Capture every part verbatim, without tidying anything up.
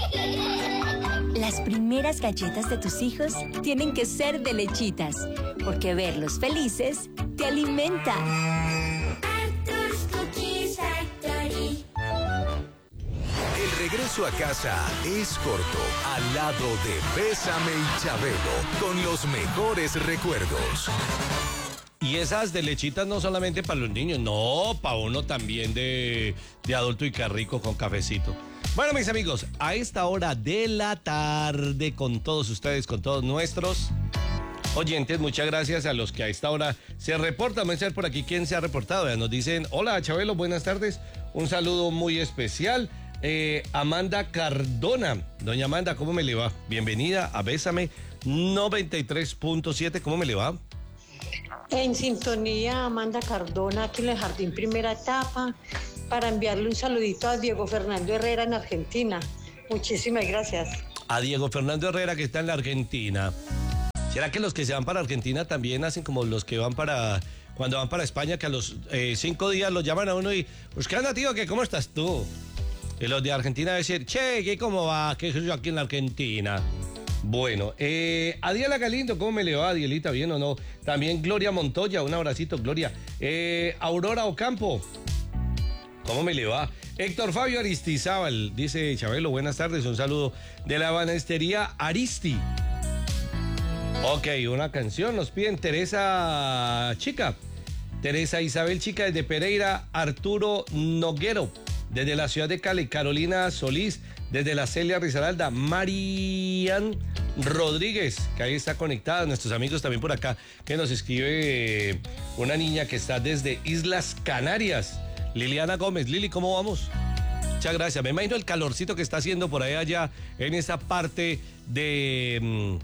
Las primeras galletas de tus hijos tienen que ser de Lechitas, porque verlos felices te alimenta. Arthur's Cookies Factory. El regreso a casa es corto, al lado de Bésame y Chabelo, con los mejores recuerdos. Y esas de Lechitas no solamente para los niños, no, para uno también de, de adulto y qué rico con cafecito. Bueno, mis amigos, a esta hora de la tarde, con todos ustedes, con todos nuestros oyentes, muchas gracias a los que a esta hora se reportan. Vamos a ver por aquí quién se ha reportado. Ya nos dicen, hola Chabelo, buenas tardes, un saludo muy especial. Eh, Amanda Cardona, doña Amanda, ¿cómo me le va? Bienvenida a Bésame noventa y tres punto siete, ¿cómo me le va? En sintonía, Amanda Cardona, aquí en el Jardín Primera Etapa, para enviarle un saludito a Diego Fernando Herrera en Argentina. Muchísimas gracias. A Diego Fernando Herrera, que está en la Argentina. ¿Será que los que se van para Argentina también hacen como los que van para, cuando van para España, que a los eh, cinco días los llaman a uno y, pues, ¿qué anda, tío? ¿Qué, ¿Cómo estás tú? Y los de Argentina decir, che, ¿qué, ¿cómo va? ¿Qué es yo aquí en la Argentina? Bueno, eh, Adiela Galindo, ¿cómo me le va, Adielita? ¿Bien o no? También Gloria Montoya, un abracito, Gloria. Eh, Aurora Ocampo, ¿cómo me le va? Héctor Fabio Aristizábal, dice Chabelo, buenas tardes, un saludo de la banastería Aristi. Ok, una canción, nos piden Teresa Chica, Teresa Isabel Chica desde Pereira, Arturo Noguero desde la ciudad de Cali, Carolina Solís desde la Celia Risaralda, Marian Rodríguez, que ahí está conectada, nuestros amigos también por acá, que nos escribe eh, una niña que está desde Islas Canarias, Liliana Gómez. Lili, ¿cómo vamos? Muchas gracias. Me imagino el calorcito que está haciendo por ahí allá en esa parte de,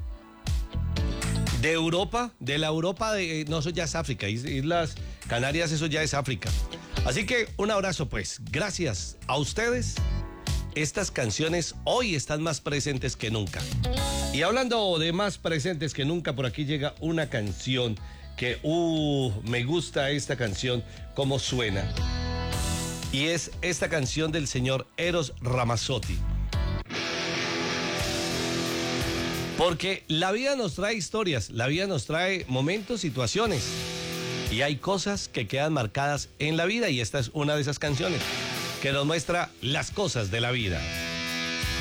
de Europa, de la Europa, de, no, eso ya es África, Islas Canarias, eso ya es África. Así que un abrazo pues, gracias a ustedes. Estas canciones hoy están más presentes que nunca. Y hablando de más presentes que nunca, por aquí llega una canción que, uh, me gusta esta canción, cómo suena. Y es esta canción del señor Eros Ramazzotti. Porque la vida nos trae historias, la vida nos trae momentos, situaciones. Y hay cosas que quedan marcadas en la vida y esta es una de esas canciones que nos muestra las cosas de la vida.